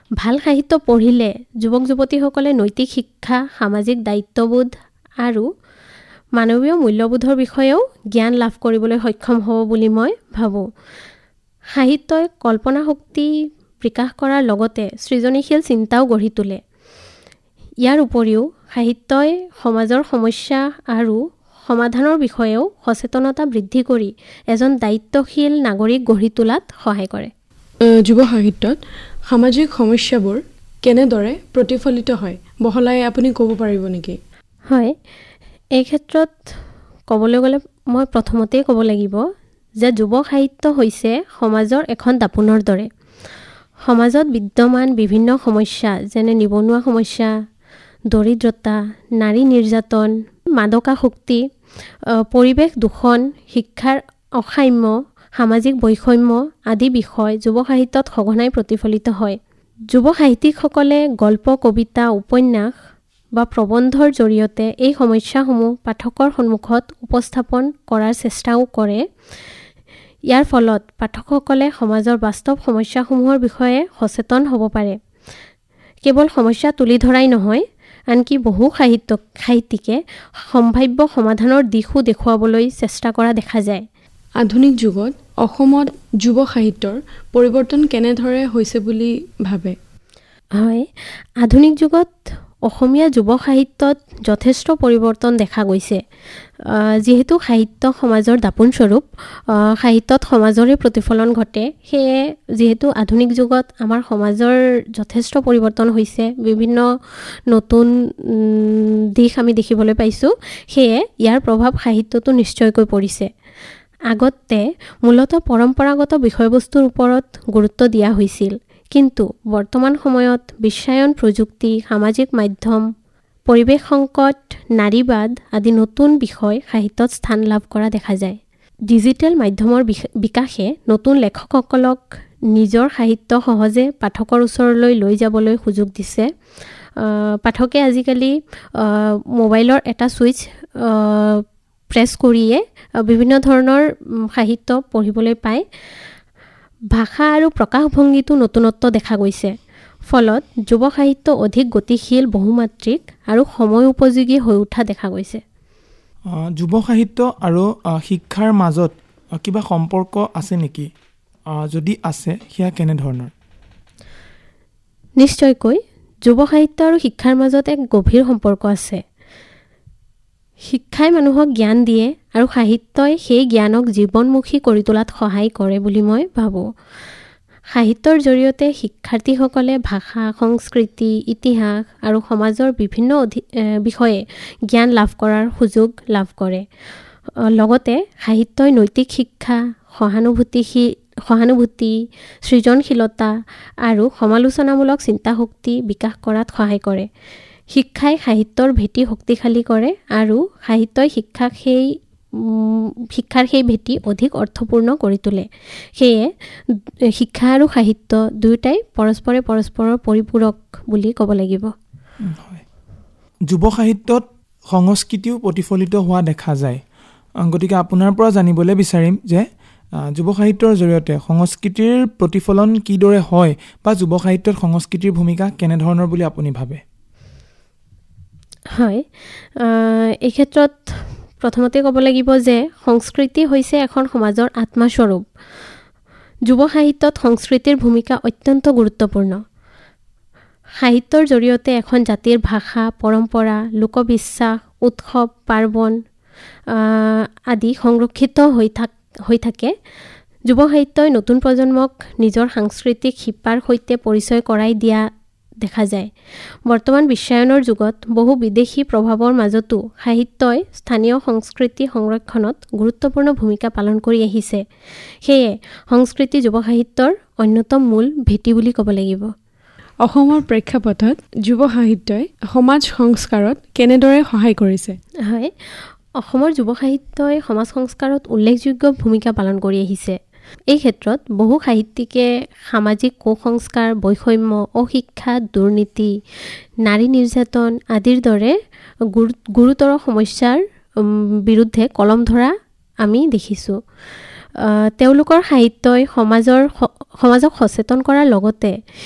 ভাল সাহিত্য পঢ়িলে যুৱক যুৱতীসকলে নৈতিক শিক্ষা, সামাজিক দায়িত্ববোধ আৰু মানৱীয় মূল্যবোধৰ বিষয়েও জ্ঞান লাভ কৰিবলৈ সক্ষম হ'ব বুলি মই ভাবোঁ। সাহিত্যই কল্পনা শক্তি বিকাশ কৰাৰ লগতে সৃজনীশীল চিন্তাও গঢ়ি তোলে। ইয়াৰ উপৰিও সাহিত্যই সমাজৰ সমস্যা আৰু সমাধানৰ বিষয়েও সচেতনতা বৃদ্ধি কৰি এজন দায়িত্বশীল নাগৰিক গঢ়ি তোলাত সহায় কৰে। যুৱ সাহিত্যত সামাজিক সমস্যাবোৰ কেনেদৰে প্ৰতিফলিত হয় বহলাই আপুনি ক'ব পাৰিব নেকি? হয়, এই ক্ষেত্ৰত ক'বলৈ গ'লে মই প্ৰথমতেই ক'ব লাগিব যে যুৱ সাহিত্য হৈছে সমাজৰ এখন দাপোনৰ দৰে। সমাজত বিদ্যমান বিভিন্ন সমস্যা যেনে নিবনুৱা সমস্যা, দৰিদ্ৰতা, নাৰী নিৰ্যাতন, মাদকাসক্তি, পৰিৱেশ দূষণ, শিক্ষাৰ অসাম্য, সামাজিক বৈষম্য আদি বিষয় যুৱ সাহিত্যত সঘনাই প্ৰতিফলিত হয়। যুৱ সাহিত্যিকসকলে গল্প, কবিতা, উপন্যাস বা প্ৰবন্ধৰ জৰিয়তে এই সমস্যাসমূহ পাঠকৰ সন্মুখত উপস্থাপন কৰাৰ চেষ্টাও কৰে। ইয়াৰ ফলত পাঠকসকলে সমাজৰ বাস্তৱ সমস্যাসমূহৰ বিষয়ে সচেতন হ'ব পাৰে। কেৱল সমস্যা তুলি ধৰাই নহয়, আনকি বহু সাহিত্যিকে সম্ভাৱ্য সমাধানৰ দিশো দেখুৱাবলৈ চেষ্টা কৰা দেখা যায়। আধুনিক যুগত অসমত যুৱ সাহিত্যৰ পৰিৱৰ্তন কেনেদৰে হৈছে বুলি ভাবে? হয়, আধুনিক যুগত অসমীয়া যুৱ সাহিত্যত যথেষ্ট পৰিৱৰ্তন দেখা গৈছে। যিহেতু সাহিত্য সমাজৰ দাপোন স্বৰূপ, সাহিত্যত সমাজৰে প্ৰতিফলন ঘটে। সেয়ে যিহেতু আধুনিক যুগত আমাৰ সমাজৰ যথেষ্ট পৰিৱৰ্তন হৈছে, বিভিন্ন নতুন দিশ আমি দেখিবলৈ পাইছোঁ, সেয়ে ইয়াৰ প্ৰভাৱ সাহিত্যতো নিশ্চয়কৈ পৰিছে। আগতে মূলতঃ পৰম্পৰাগত বিষয়বস্তুৰ ওপৰত গুৰুত্ব দিয়া হৈছিল, কিন্তু বৰ্তমান সময়ত বিশ্বায়ন প্ৰযুক্তি, সামাজিক মাধ্যম, পৰিৱেশ সংকট, নাৰীবাদ আদি নতুন বিষয় সাহিত্যত স্থান লাভ কৰা দেখা যায়। ডিজিটেল মাধ্যমৰ বিকাশে নতুন লেখকসকলক নিজৰ সাহিত্য সহজে পাঠকৰ ওচৰলৈ লৈ যাবলৈ সুযোগ দিছে। পাঠকে আজিকালি মোবাইলৰ এটা ছুইচ প্ৰেছ কৰিয়ে বিভিন্ন ধৰণৰ সাহিত্য পঢ়িবলৈ পায়। ভাষা আৰু প্ৰকাশভংগীতো নতুনত্ব দেখা গৈছে। ফলত যুৱ সাহিত্য অধিক গতিশীল, বহুমাত্ৰিক আৰু সময় উপযোগী হৈ উঠা দেখা গৈছে। যুৱ সাহিত্য আৰু শিক্ষাৰ মাজত কিবা সম্পৰ্ক আছে নেকি? যদি আছে, সেয়া কেনেধৰণৰ? নিশ্চয়কৈ যুৱ সাহিত্য আৰু শিক্ষাৰ মাজত এক গভীৰ সম্পৰ্ক আছে। শিক্ষাই মানুহক জ্ঞান দিয়ে আৰু সাহিত্যই সেই জ্ঞানক জীৱনমুখী কৰি তোলাত সহায় কৰে বুলি মই ভাবোঁ। সাহিত্যৰ জৰিয়তে শিক্ষাৰ্থীসকলে ভাষা, সংস্কৃতি, ইতিহাস আৰু সমাজৰ বিভিন্ন বিষয়ে জ্ঞান লাভ কৰাৰ সুযোগ লাভ কৰে। লগতে সাহিত্যই নৈতিক শিক্ষা, সহানুভূতি, সৃজনশীলতা আৰু সমালোচনামূলক চিন্তাশক্তি বিকাশ কৰাত সহায় কৰে। শিক্ষাই সাহিত্যৰ ভেটি শক্তিশালী কৰে আৰু সাহিত্যই শিক্ষাৰ সেই ভেটি অধিক অৰ্থপূৰ্ণ কৰি তোলে। সেয়ে শিক্ষা আৰু সাহিত্য দুয়োটাই পৰস্পৰৰ পৰিপূৰক বুলি ক'ব লাগিব। যুৱ সাহিত্যত সংস্কৃতিও প্ৰতিফলিত হোৱা দেখা যায়। গতিকে আপোনাৰ পৰা জানিবলৈ বিচাৰিম যে যুৱ সাহিত্যৰ জৰিয়তে সংস্কৃতিৰ প্ৰতিফলন কিদৰে হয় বা যুৱ সাহিত্যত সংস্কৃতিৰ ভূমিকা কেনেধৰণৰ বুলি আপুনি ভাবে? হয়, এই ক্ষেত্ৰত প্ৰথমতে ক'ব লাগিব যে সংস্কৃতি হৈছে এখন সমাজৰ আত্মাস্বৰূপ। যুৱ সাহিত্যত সংস্কৃতিৰ ভূমিকা অত্যন্ত গুৰুত্বপূৰ্ণ। সাহিত্যৰ জৰিয়তে এখন জাতিৰ ভাষা, পৰম্পৰা, লোকবিশ্বাস, উৎসৱ, পাৰ্বণ আদি সংৰক্ষিত হৈ থাকে। যুৱ সাহিত্যই নতুন প্ৰজন্মক নিজৰ সাংস্কৃতিক শিপাৰ সৈতে পৰিচয় কৰাই দিয়া দেখা যায়। বৰ্তমান বিশ্বায়নৰ যুগত বহু বিদেশী প্ৰভাৱৰ মাজতো সাহিত্যই স্থানীয় সংস্কৃতি সংৰক্ষণত গুৰুত্বপূৰ্ণ ভূমিকা পালন কৰি আহিছে। সেয়ে সংস্কৃতি যুৱ সাহিত্যৰ অন্যতম মূল ভেটি বুলি ক'ব লাগিব। অসমৰ প্ৰেক্ষাপটত যুৱ সাহিত্যই সমাজ সংস্কাৰত কেনেদৰে সহায় কৰিছে? হয়, অসমৰ যুৱ সাহিত্যই সমাজ সংস্কাৰত উল্লেখযোগ্য ভূমিকা পালন কৰি আহিছে। এই ক্ষেত্ৰত বহু সাহিত্যিকে সামাজিক কুসংস্কাৰ, বৈষম্য, অশিক্ষা, দুৰ্নীতি, নাৰী নিৰ্যাতন আদিৰ দৰে গুৰুতৰ সমস্যাৰ বিৰুদ্ধে কলম ধৰা আমি দেখিছোঁ। তেওঁলোকৰ সাহিত্যই সমাজক সচেতন কৰাৰ লগতে